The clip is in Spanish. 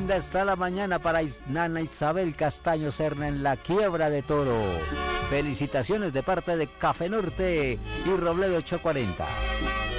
linda está la mañana para Nana Isabel Castaño Serna en la Quiebra de Toro. Felicitaciones de parte de Café Norte y Robledo 840.